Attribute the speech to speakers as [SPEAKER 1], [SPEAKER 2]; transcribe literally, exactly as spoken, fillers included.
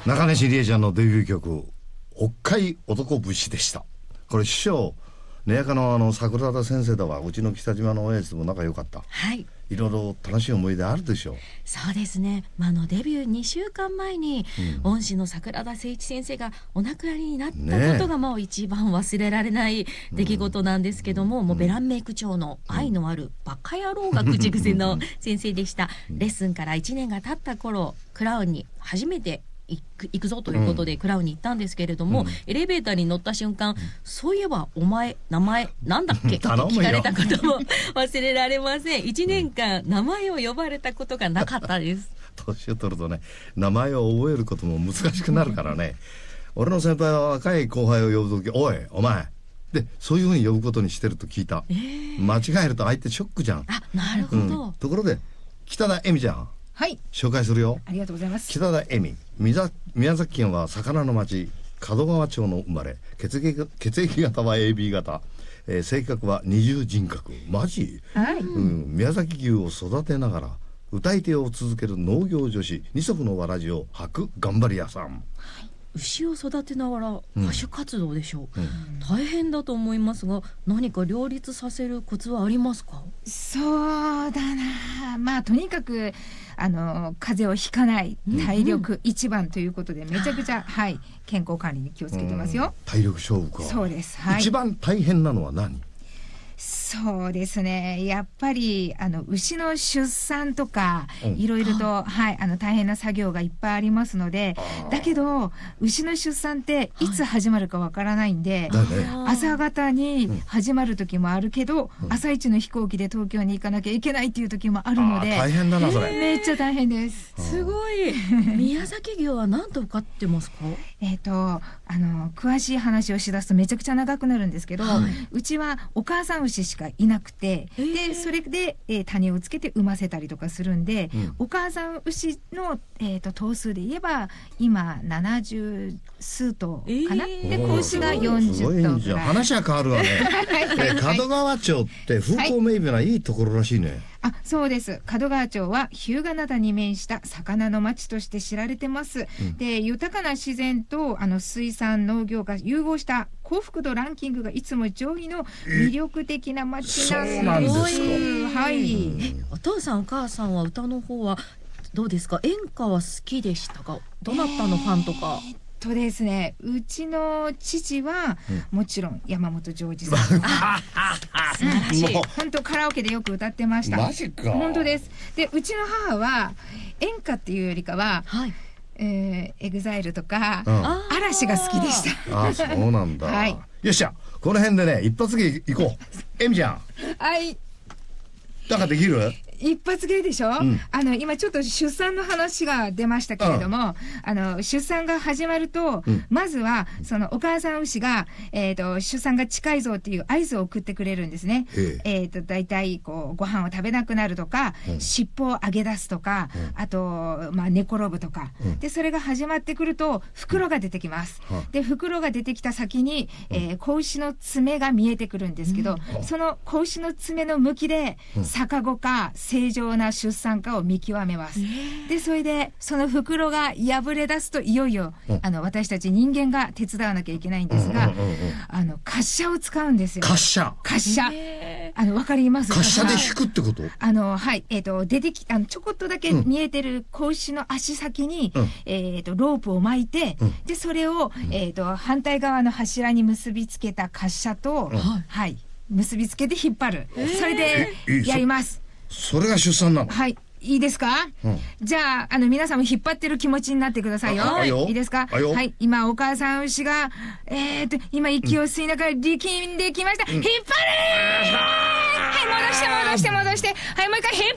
[SPEAKER 1] 中西りえちゃんのデビュー曲「おっかい男節」でした。これ師匠根やかのあの桜田先生だわ。うちの北島の親父とも仲良かった。
[SPEAKER 2] はい、
[SPEAKER 1] いろいろ楽しい思い出あるでしょう。
[SPEAKER 2] そうですね、まあ、あのデビューにしゅうかんまえに、うん、恩師の桜田誠一先生がお亡くなりになったことが、もう一番忘れられない出来事なんですけども、うん、もうベランメイク長の愛のあるバカ野郎が口癖の先生でした。レッスンからいちねんが経った頃、クラウンに初めて行く、行くぞということでクラウンに行ったんですけれども、うん、エレベーターに乗った瞬間、うん、そういえばお前名前なんだっけって聞かれたことも忘れられません。いちねんかん名前を呼ばれたことがなかったです
[SPEAKER 1] 年を取るとね、名前を覚えることも難しくなるからね俺の先輩は若い後輩を呼ぶとき、おいお前でそういうふうに呼ぶことにしてると聞いた、えー、間違えると相手ショックじゃん。
[SPEAKER 2] あ、なるほど、
[SPEAKER 1] うん、ところで北田恵美ちゃん、
[SPEAKER 3] はい、
[SPEAKER 1] 紹介するよ。
[SPEAKER 3] ありがとうございます。
[SPEAKER 1] 北田恵美、宮崎県は魚の町門川町の生まれ、血液血液型は エービー 型、えー、性格は二重人格。マジ、
[SPEAKER 3] はい、
[SPEAKER 1] うん、宮崎牛を育てながら歌い手を続ける農業女子、二足のわらじを履く頑張り屋さん、はい、
[SPEAKER 2] 牛を育てながら歌手活動でしょう、うん、大変だと思いますが、何か両立させるコツはありますか？
[SPEAKER 3] そうだな、まあとにかくあの風邪をひかない体力一番ということで、めちゃくちゃ、うん、はい、健康管理に気をつけてますよ。
[SPEAKER 1] 体力勝負か。
[SPEAKER 3] そうです、はい、
[SPEAKER 1] 一番大変なのは何？
[SPEAKER 3] そうですね、やっぱりあの牛の出産とか、うん、いろいろと、はい、あの大変な作業がいっぱいありますので、だけど牛の出産っていつ始まるかわからないんで、はい、朝方に始まる時もあるけど、うん、朝一の飛行機で東京に行かなきゃいけないっていう時もあるので、
[SPEAKER 1] 大変だなそれ、
[SPEAKER 3] めっちゃ大変です。
[SPEAKER 2] すごい宮崎牛は何とかってますか？
[SPEAKER 3] えっとあの詳しい話をしだすとめちゃくちゃ長くなるんですけど、はい、うちはお母さん牛しかいなくて、でそれで、えー、種をつけて産ませたりとかするんで、うん、お母さん牛の、えー、と頭数で言えば今ななじゅう数頭かな、えー、で子牛がよんじゅっ頭ぐらい。
[SPEAKER 1] 話は変わるわね門川町って風光明媚ないいところらしいね。
[SPEAKER 3] あ、そうです。門川町は日向灘に面した魚の町として知られてます、うん、で豊かな自然とあの水産農業が融合した幸福度ランキングがいつも上位の魅力的な町なんです。
[SPEAKER 1] そうなんですか。
[SPEAKER 3] はい、
[SPEAKER 2] えお父さんお母さんは歌の方はどうですか？演歌は好きでしたか？どなたのファンとか？えー
[SPEAKER 3] とですね、うちの父は、うん、もちろん山本譲二さん素晴らしい。本当カラオケでよく歌ってました。
[SPEAKER 1] マジか。
[SPEAKER 3] 本当です。でうちの母は演歌っていうよりかは、はい、えー、エグザイルとか、うん、嵐が好きでした。
[SPEAKER 1] あ、そうなんだ、はい、よっしゃ、この辺でね一発芸いこう。エミちゃん、
[SPEAKER 3] はい、
[SPEAKER 1] だからできる？
[SPEAKER 3] 一発芸でしょ、うん、あの今ちょっと出産の話が出ましたけれども、うん、あの出産が始まると、うん、まずはそのお母さん牛が、えー、と出産が近いぞっていう合図を送ってくれるんですね。えー、とだいたいこうご飯を食べなくなるとか、うん、尻尾を上げ出すとか、うん、あと、まあ、寝転ぶとか、うん、でそれが始まってくると袋が出てきます、うん、で袋が出てきた先に、えー、子牛の爪が見えてくるんですけど、うん、その子牛の爪の向きで、うん、逆子か正常な出産かを見極めます。でそれでその袋が破れ出すといよいよ、うん、あの私たち人間が手伝わなきゃいけないんですが、うんうんうんうん、あの滑車を使うんですよ。
[SPEAKER 1] 滑車
[SPEAKER 3] 滑車あの分かります？
[SPEAKER 1] 滑車で引くってこと？
[SPEAKER 3] あのはい、えー、と出てきあのちょこっとだけ見えてる子牛の足先に、うん、えー、とロープを巻いて、うん、でそれを、うん、えー、と反対側の柱に結びつけた滑車と、うん、はい、結びつけて引っ張る、えー、それでやります。
[SPEAKER 1] それが出産なの？はい、
[SPEAKER 3] いいですか、うん、じゃあ、あの皆さんも引っ張ってる気持ちになってくださいよ。
[SPEAKER 1] はい、
[SPEAKER 3] いいですか？はい、今お母さん牛がえーと今息を吸いながら力んできました、うん、引っ張れー、はい、戻して戻して戻して、はい、もう一回引っ